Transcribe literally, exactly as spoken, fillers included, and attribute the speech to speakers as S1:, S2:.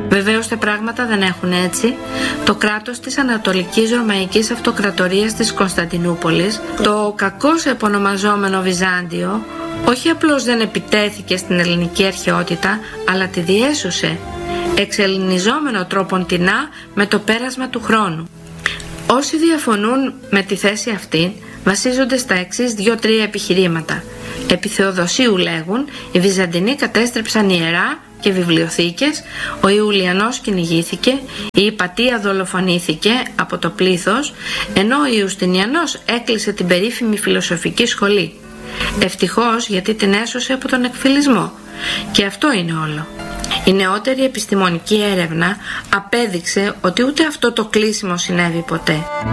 S1: Βεβαίως τα πράγματα δεν έχουν έτσι. Το κράτος της Ανατολικής Ρωμαϊκής Αυτοκρατορίας της Κωνσταντινούπολης, το κακώς επωνομαζόμενο Βυζάντιο, όχι απλώς δεν επιτέθηκε στην ελληνική αρχαιότητα, αλλά τη διέσωσε, εξελληνιζόμενο τρόποντινά με το πέρασμα του χρόνου. Όσοι διαφωνούν με τη θέση αυτή βασίζονται στα εξής δύο-τρία επιχειρήματα. Επί Θεοδοσίου λέγουν, οι Βυζαντινοί κατέστρεψαν ιερά και βιβλιοθήκες, ο Ιουλιανός κυνηγήθηκε, η Ιπατία δολοφονήθηκε από το πλήθος, ενώ ο Ιουστινιανός έκλεισε την περίφημη φιλοσοφική σχολή. Ευτυχώς, γιατί την έσωσε από τον εκφυλισμό. Και αυτό είναι όλο. Η νεότερη επιστημονική έρευνα απέδειξε ότι ούτε αυτό το κλείσιμο συνέβη ποτέ.